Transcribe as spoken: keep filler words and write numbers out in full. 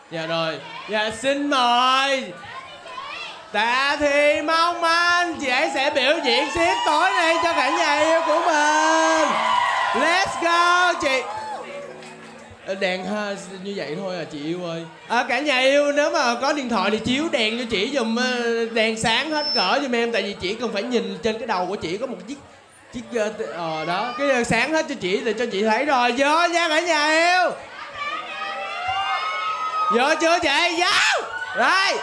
Dạ rồi. Dạ xin mời Tạ Thị Mong Anh, chị ấy sẽ biểu diễn xiếc tối nay cho cả nhà yêu của mình. Let's go chị. Đèn ha, như vậy thôi à chị yêu ơi. À, cả nhà yêu nếu mà có điện thoại thì chiếu đèn cho chị giùm, đèn sáng hết cỡ giùm em, tại vì chị cần phải nhìn trên cái đầu của chị có một chiếc chiếc ờ đó, cái đèn sáng hết cho chị để cho chị thấy rồi. Vô nha cả nhà yêu. Vô chưa chị? Vô. Rồi.